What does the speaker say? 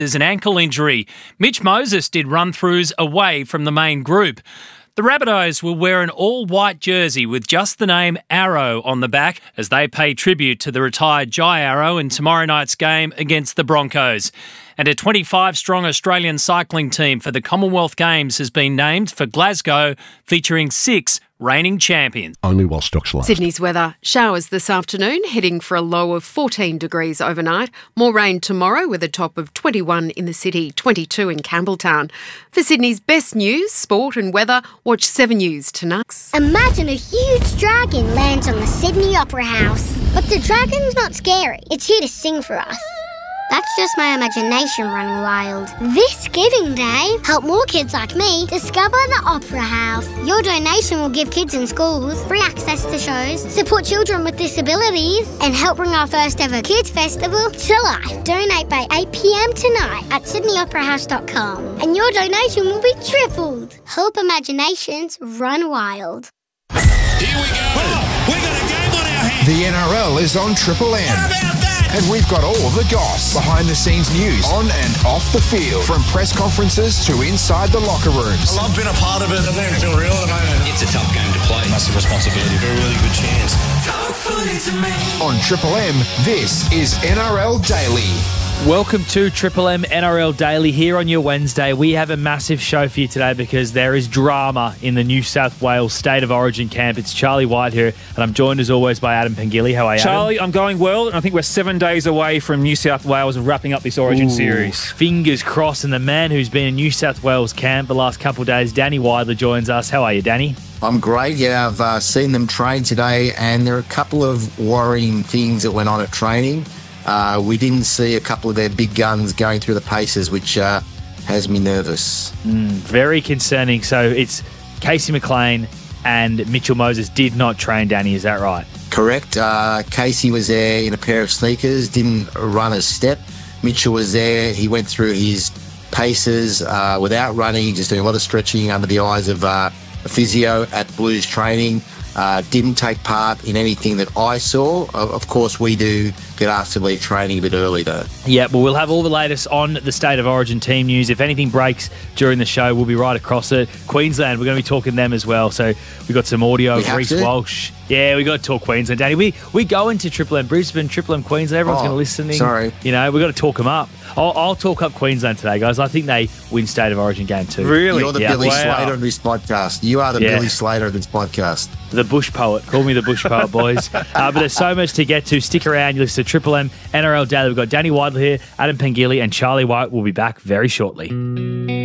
There's an ankle injury. Mitch Moses did run-throughs away from the main group. The Rabbitohs will wear an all-white jersey with just the name Arrow on the back as they pay tribute to the retired Jai Arrow in tomorrow night's game against the Broncos. And a 25-strong Australian cycling team for the Commonwealth Games has been named for Glasgow, featuring 6 reigning champions. Only while stocks last. Sydney's weather. Showers this afternoon, heading for a low of 14 degrees overnight. More rain tomorrow with a top of 21 in the city, 22 in Campbelltown. For Sydney's best news, sport and weather, watch 7 News tonight. Imagine a huge dragon lands on the Sydney Opera House. But the dragon's not scary. It's here to sing for us. That's just my imagination running wild. This Giving Day, help more kids like me discover the Opera House. Your donation will give kids in schools free access to shows, support children with disabilities, and help bring our first ever Kids Festival to life. Donate by 8 p.m. tonight at sydneyoperahouse.com, and your donation will be tripled. Help imaginations run wild. Here we go. Oh, we got a game on our hands. The NRL is on Triple M. How about that? And we've got all the goss, behind-the-scenes news, on and off the field, from press conferences to inside the locker rooms. I love being a part of it. I think it's real at the moment. It's a tough game to play. Massive responsibility. A really good chance. Talk footy to me. On Triple M, this is NRL Daily. Welcome to Triple M NRL Daily here on your Wednesday. We have a massive show for you today because there is drama in the New South Wales State of Origin camp. It's Charlie White here, and I'm joined as always by Adam Pengilly. How are you, Charlie, I'm going well, and I think we're 7 days away from New South Wales wrapping up this Origin series. Fingers crossed. And the man who's been in New South Wales camp the last couple of days, Danny Widler, joins us. How are you, Danny? I'm great. Yeah, I've seen them train today, and there are a couple of worrying things that went on at training. We didn't see a couple of their big guns going through the paces, which has me nervous. Very concerning. So it's Casey McLean and Mitchell Moses did not train, Danny. Is that right? Correct. Casey was there in a pair of sneakers, didn't run a step. Mitchell was there. He went through his paces without running, just doing a lot of stretching under the eyes of a physio at Blues training. Didn't take part in anything that I saw. Of course, we do get asked to leave training a bit early, though. Yeah, well, we'll have all the latest on the State of Origin team news. If anything breaks during the show, we'll be right across it. Queensland, we're going to be talking them as well. So we've got some audio of Reece Walsh. Yeah, we got to talk Queensland, Danny. We go into Triple M Brisbane, Triple M Queensland. Everyone's going to listen. Sorry. You know, we've got to talk them up. I'll talk up Queensland today, guys. I think they win State of Origin game 2. Really? You're the Billy Slater of this podcast. You are the Billy Slater of this podcast. The bush poet. Call me the bush poet, boys. But there's so much to get to. Stick around. You listen to Triple M NRL Daily. We've got Danny Widler here, Adam Pengilly, and Charlie White will be back very shortly.